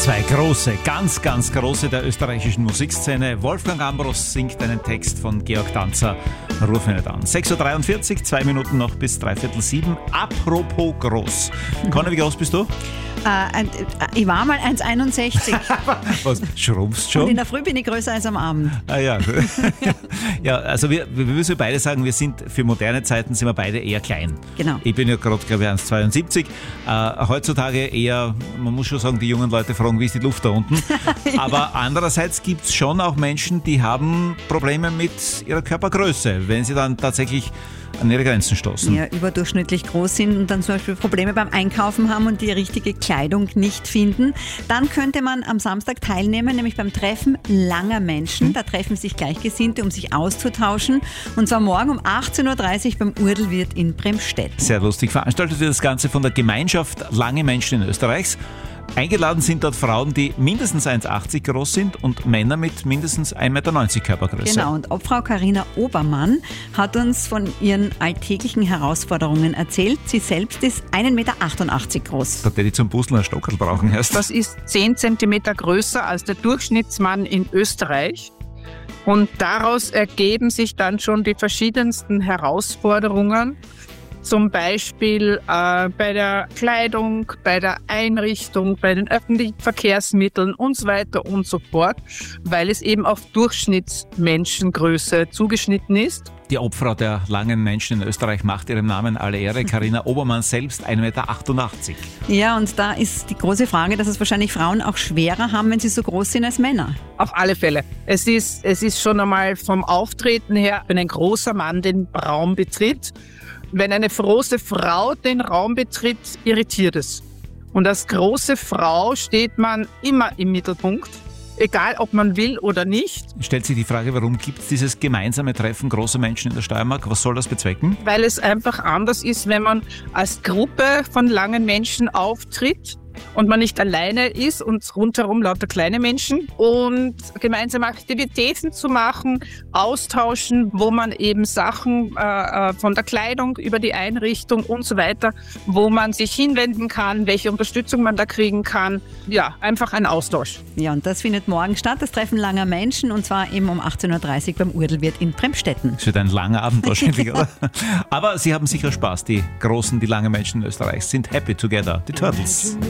Zwei große, ganz, ganz große der österreichischen Musikszene. Wolfgang Ambros singt einen Text von Georg Danzer. Ruf ihn nicht an. 6.43 Uhr, 2 Minuten noch bis 6:45. Apropos groß. Conny, wie groß bist du? Ich war mal 1,61. Was, schrumpfst schon? Und in der Früh bin ich größer als am Abend. Ah ja. Ja, also wir müssen beide sagen, wir sind für moderne Zeiten sind wir beide eher klein. Genau. Ich bin ja gerade, glaube ich, 1,72. Heutzutage eher, man muss schon sagen, die jungen Leute fragen, wie ist die Luft da unten? Ja. Aber andererseits gibt es schon auch Menschen, die haben Probleme mit ihrer Körpergröße, wenn sie dann tatsächlich an ihre Grenzen stoßen. Ja, überdurchschnittlich groß sind und dann zum Beispiel Probleme beim Einkaufen haben und die richtige Kleidung nicht finden. Dann könnte man am Samstag teilnehmen, nämlich beim Treffen langer Menschen. Da treffen sich Gleichgesinnte, um sich auszutauschen. Und zwar morgen um 18.30 Uhr beim Urdelwirt in Bremstetten. Sehr lustig. Veranstaltet wird das Ganze von der Gemeinschaft Lange Menschen in Österreichs. Eingeladen sind dort Frauen, die mindestens 1,80 groß sind und Männer mit mindestens 1,90 Meter Körpergröße. Genau, und Obfrau Carina Obermann hat uns von ihren alltäglichen Herausforderungen erzählt. Sie selbst ist 1,88 Meter groß. Da hätte ich zum Puzzeln einen Stockerl brauchen erst. Das ist 10 Zentimeter größer als der Durchschnittsmann in Österreich. Und daraus ergeben sich dann schon die verschiedensten Herausforderungen. Zum Beispiel bei der Kleidung, bei der Einrichtung, bei den öffentlichen Verkehrsmitteln und so weiter und so fort, weil es eben auf Durchschnittsmenschengröße zugeschnitten ist. Die Obfrau der langen Menschen in Österreich macht ihrem Namen alle Ehre. Carina Obermann selbst 1,88 Meter. Ja, und da ist die große Frage, dass es wahrscheinlich Frauen auch schwerer haben, wenn sie so groß sind als Männer. Auf alle Fälle. Es ist schon einmal vom Auftreten her, wenn ein großer Mann den Raum betritt. Wenn eine große Frau den Raum betritt, irritiert es. Und als große Frau steht man immer im Mittelpunkt, egal ob man will oder nicht. Stellt sich die Frage, warum gibt es dieses gemeinsame Treffen großer Menschen in der Steiermark? Was soll das bezwecken? Weil es einfach anders ist, wenn man als Gruppe von langen Menschen auftritt und man nicht alleine ist und rundherum lauter kleine Menschen und gemeinsame Aktivitäten zu machen, austauschen, wo man eben Sachen von der Kleidung über die Einrichtung und so weiter, wo man sich hinwenden kann, welche Unterstützung man da kriegen kann. Ja, einfach ein Austausch. Ja, und das findet morgen statt, das Treffen langer Menschen, und zwar eben um 18.30 Uhr beim Urdelwirt in Bremstetten. Das wird ein langer Abend wahrscheinlich, oder? Aber sie haben sicher Spaß, die großen, die langen Menschen in Österreich sind happy together, die Turtles.